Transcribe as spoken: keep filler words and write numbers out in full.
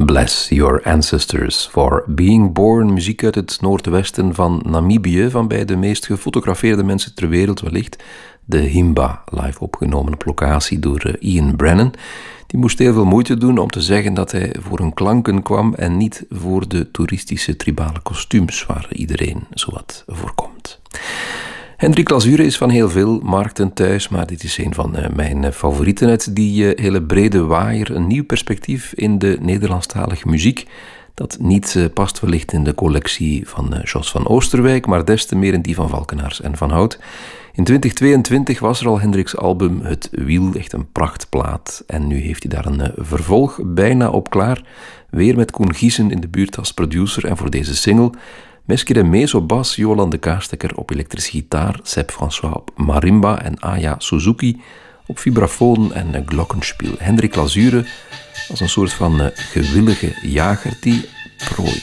Bless your ancestors for being born. Muziek uit het noordwesten van Namibië, van bij de meest gefotografeerde mensen ter wereld wellicht. De Himba, live opgenomen op locatie door Ian Brennan. Die moest heel veel moeite doen om te zeggen dat hij voor hun klanken kwam en niet voor de toeristische tribale kostuums waar iedereen zowat voorkomt. Hendrik Lazuren is van heel veel markten thuis, maar dit is een van mijn favorieten uit die hele brede waaier. Een nieuw perspectief in de Nederlandstalige muziek, dat niet past wellicht in de collectie van Jos van Oosterwijk, maar des te meer in die van Valkenaars en Van Hout. In twintig tweeëntwintig was er al Hendriks album Het Wiel, echt een prachtplaat. En nu heeft hij daar een vervolg bijna op klaar. Weer met Koen Giessen in de buurt als producer. En voor deze single Meskir en Mees op bas, Jolan de Kaarstekker op elektrische gitaar, Seb François op marimba en Aya Suzuki op vibrafoon en glockenspiel. Hendrik Lazuren als een soort van gewillige jager die prooit.